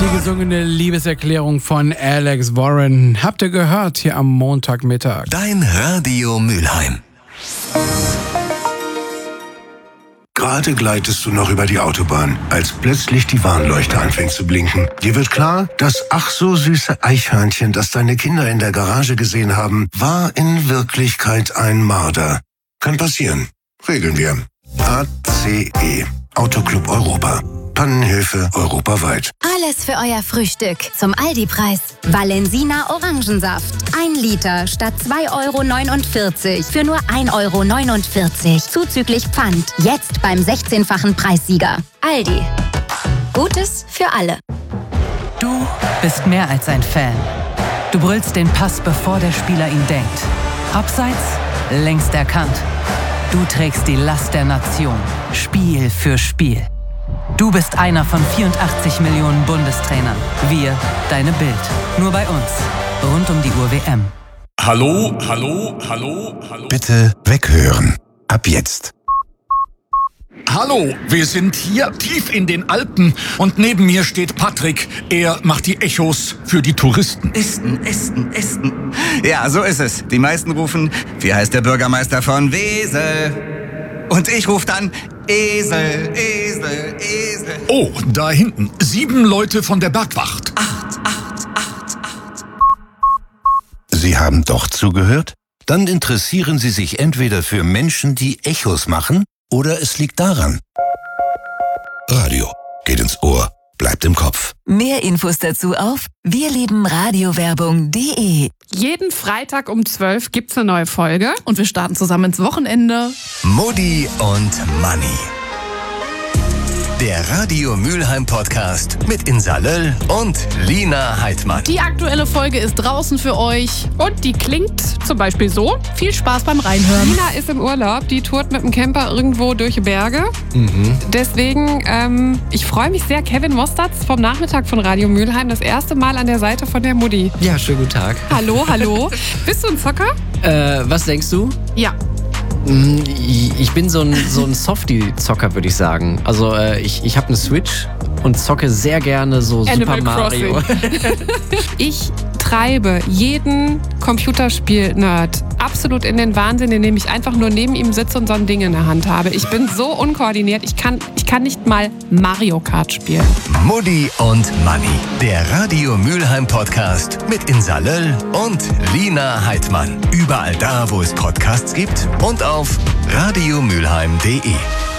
Die gesungene Liebeserklärung von Alex Warren habt ihr gehört hier am Montagmittag. Dein Radio Mülheim. Gerade gleitest du noch über die Autobahn, als plötzlich die Warnleuchte anfängt zu blinken. Dir wird klar, das ach so süße Eichhörnchen, das deine Kinder in der Garage gesehen haben, war in Wirklichkeit ein Marder. Kann passieren. Regeln wir. ACE. Autoclub Europa. Pannenhilfe europaweit. Alles für euer Frühstück zum Aldi-Preis. Valensina Orangensaft. 1 Liter statt 2,49 € für nur 1,49 €. Zuzüglich Pfand. Jetzt beim 16-fachen Preissieger. Aldi. Gutes für alle. Du bist mehr als ein Fan. Du brüllst den Pass, bevor der Spieler ihn denkt. Abseits, längst erkannt. Du trägst die Last der Nation. Spiel für Spiel. Du bist einer von 84 Millionen Bundestrainern. Wir, deine Bild. Nur bei uns. Rund um die Uhr WM. Hallo, hallo, hallo, hallo. Bitte weghören. Ab jetzt. Hallo, wir sind hier tief in den Alpen und neben mir steht Patrick. Er macht die Echos für die Touristen. Esten. Ja, so ist es. Die meisten rufen, wie heißt der Bürgermeister von Wesel? Und ich rufe dann, Esel. Oh, da hinten. 7 Leute von der Bergwacht. 8. Sie haben doch zugehört? Dann interessieren Sie sich entweder für Menschen, die Echos machen, oder es liegt daran. Radio geht ins Ohr, bleibt im Kopf. Mehr Infos dazu auf wirliebenradiowerbung.de. Jeden Freitag um 12 gibt's eine neue Folge. Und wir starten zusammen ins Wochenende. Mutti und Manni. Der Radio Mülheim Podcast mit Insa Löll und Lina Heidmann. Die aktuelle Folge ist draußen für euch. Und die klingt zum Beispiel so. Viel Spaß beim Reinhören. Lina ist im Urlaub. Die tourt mit dem Camper irgendwo durch die Berge. Deswegen, ich freue mich sehr. Kevin Mostatz vom Nachmittag von Radio Mülheim. Das erste Mal an der Seite von der Mutti. Ja, schönen guten Tag. Hallo. Bist du ein Zocker? Was denkst du? Ja. Ich bin so ein Softie-Zocker, würde ich sagen. Also ich habe eine Switch und zocke sehr gerne so Animal Super Mario. Ich treibe jeden Computerspiel-Nerd absolut in den Wahnsinn, indem ich einfach nur neben ihm sitze und so ein Ding in der Hand habe. Ich bin so unkoordiniert, ich kann nicht mal Mario Kart spielen. Mutti und Manni, der Radio Mülheim Podcast mit Insa Löll und Lina Heidmann. Überall da, wo es Podcasts gibt und auf radiomülheim.de.